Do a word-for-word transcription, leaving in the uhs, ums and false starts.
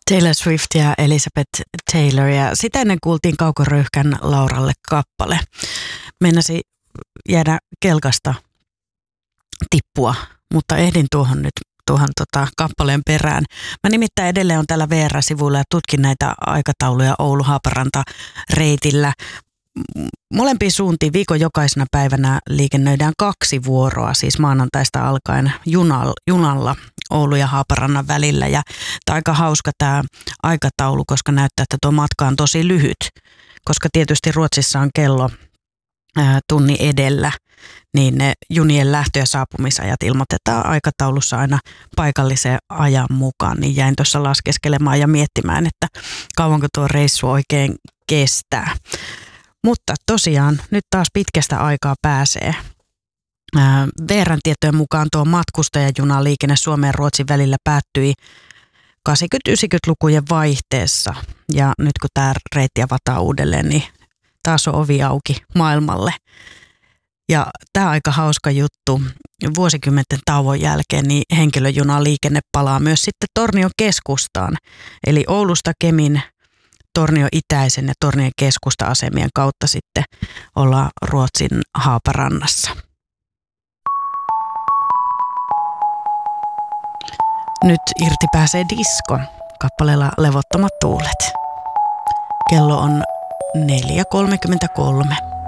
Taylor Swift ja Elizabeth Taylor, ja sitä ennen kuultiin Kaukoröyhkän Lauralle kappale. Meinasi jäädä kelkasta tippua, mutta ehdin tuohon nyt tuohon tota, kappaleen perään. Mä nimittäin edelleen on täällä V R-sivuilla ja tutkin näitä aikatauluja Oulu-Haaparanta-reitillä. Molempiin suuntiin viikon jokaisena päivänä liikennöidään kaksi vuoroa, siis maanantaista alkaen junalla, junalla Oulu ja Haaparannan välillä. Ja tämä on aika hauska tämä aikataulu, koska näyttää, että tuo matka on tosi lyhyt, koska tietysti Ruotsissa on kello ää, tunni edellä, niin ne junien lähtö- ja saapumisajat ilmoitetaan aikataulussa aina paikallisen ajan mukaan. Niin jäin tuossa laskeskelemaan ja miettimään, että kauanko tuo reissu oikein kestää. Mutta tosiaan nyt taas pitkästä aikaa pääsee. V R:n tietojen mukaan tuo matkustajajunaliikenne Suomen ja Ruotsin välillä päättyi kahdeksankymmentä-yhdeksänkymmentälukujen vaihteessa. Ja nyt kun tämä reitti avataan uudelleen, niin taas on ovi auki maailmalle. Ja tämä aika hauska juttu. Vuosikymmenten tauon jälkeen niin henkilöjunaliikenne palaa myös sitten Tornion keskustaan. Eli Oulusta Kemin, Tornion itäisen ja Tornion keskusta-asemien kautta sitten ollaan Ruotsin Haaparannassa. Nyt irti pääsee disko kappaleella Levottomat tuulet. Kello on neljä kolmekymmentäkolme.